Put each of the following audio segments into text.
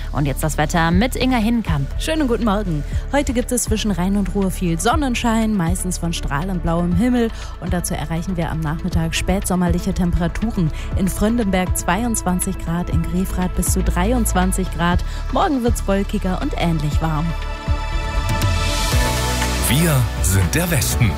Und jetzt das Wetter mit Inga Hinkamp. Schönen guten Morgen. Heute gibt es zwischen Rhein und Ruhr viel Sonnenschein, meistens von strahlend blauem Himmel. Und dazu erreichen wir am Nachmittag spätsommerliche Temperaturen. In Fröndenberg 22 Grad, in Grefrath bis zu 23 Grad. Morgen wird's wolkiger und ähnlich warm. Wir sind der Westen.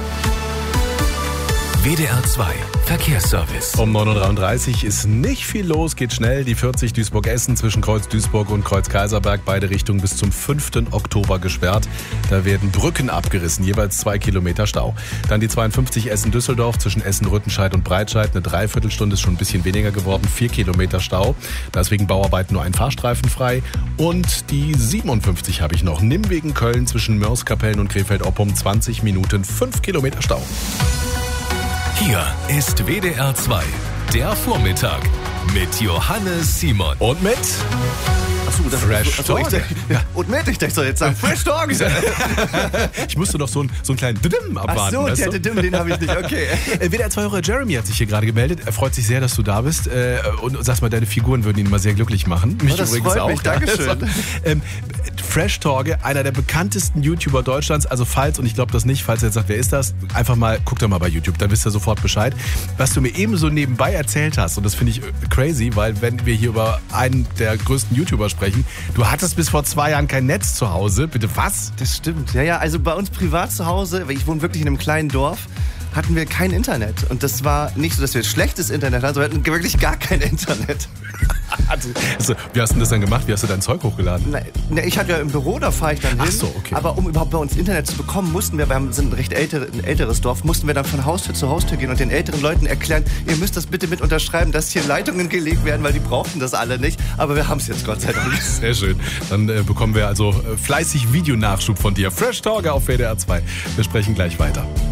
WDR 2 Verkehrsservice. Um 9.33 Uhr ist nicht viel los, geht schnell. Die 40 Duisburg-Essen zwischen Kreuz Duisburg und Kreuz Kaiserberg, beide Richtungen bis zum 5. Oktober gesperrt. Da werden Brücken abgerissen, jeweils 2 Kilometer Stau. Dann die 52 Essen-Düsseldorf zwischen Essen-Rüttenscheid und Breitscheid. Eine Dreiviertelstunde ist schon ein bisschen weniger geworden, 4 Kilometer Stau. Da ist wegen Bauarbeiten nur ein Fahrstreifen frei. Und die 57 habe ich noch. Nimwegen-Köln zwischen Mörskapellen und Krefeld-Oppum, 20 Minuten, 5 Kilometer Stau. Hier ist WDR 2, der Vormittag mit Johannes Simon. Und mit Fresh Torge. Und mit, ich dachte so jetzt sagen, Fresh Torge. Ich musste doch so einen kleinen Didim abwarten. Ach so, den habe ich nicht, okay. WDR 2-Hörer Jeremy hat sich hier gerade gemeldet. Er freut sich sehr, dass du da bist. Und sagst mal, deine Figuren würden ihn immer sehr glücklich machen. Mich das übrigens freut auch. Mich, Dankeschön. Fresh Torge, einer der bekanntesten YouTuber Deutschlands. Also falls, und ich glaube das nicht, falls ihr jetzt sagt, wer ist das? Einfach mal, guckt doch mal bei YouTube, dann wisst ihr sofort Bescheid. Was du mir eben so nebenbei erzählt hast, und das finde ich crazy, weil wenn wir hier über einen der größten YouTuber sprechen, du hattest bis vor 2 Jahren kein Netz zu Hause. Bitte was? Das stimmt. Ja, also bei uns privat zu Hause, weil ich wohne wirklich in einem kleinen Dorf, hatten wir kein Internet. Und das war nicht so, dass wir schlechtes Internet hatten, sondern wir hatten wirklich gar kein Internet. Also, wie hast du das dann gemacht? Wie hast du dein Zeug hochgeladen? Na, ich hatte ja im Büro, da fahre ich dann hin. Ach so, okay. Aber um überhaupt bei uns Internet zu bekommen, mussten wir sind ein älteres Dorf, mussten wir dann von Haustür zu Haustür gehen und den älteren Leuten erklären, ihr müsst das bitte mit unterschreiben, dass hier Leitungen gelegt werden, weil die brauchten das alle nicht. Aber wir haben es jetzt, Gott sei Dank. Sehr schön. Dann bekommen wir also fleißig Videonachschub von dir. Fresh Torge auf WDR 2. Wir sprechen gleich weiter.